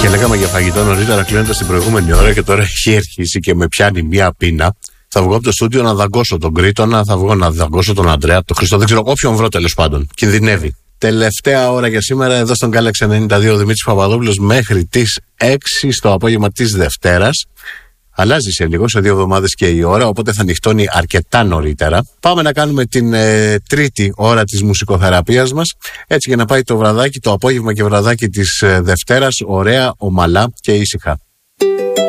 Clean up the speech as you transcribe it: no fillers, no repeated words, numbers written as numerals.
Και λέγαμε για φαγητό νωρίτερα κλείνοντας την προηγούμενη ώρα και τώρα έχει αρχίσει και με πιάνει μία πείνα. Θα βγω από το στούντιο να δαγκώσω τον Κρήτονα, θα βγω να δαγκώσω τον Αντρέα, τον Χριστό, δεν ξέρω, όποιον βρω τέλος πάντων. Κινδυνεύει. Τελευταία ώρα για σήμερα εδώ στον Galaxy 92 ο Δημήτρης Παπαδόπουλος μέχρι τις 6 στο απόγευμα της Δευτέρας. Αλλάζει σε λίγο, σε 2 εβδομάδες και η ώρα, οπότε θα νυχτώνει αρκετά νωρίτερα. Πάμε να κάνουμε την τρίτη ώρα της μουσικοθεραπείας μας, έτσι για να πάει το βραδάκι, το απόγευμα και βραδάκι της Δευτέρας, ωραία, ομαλά και ήσυχα.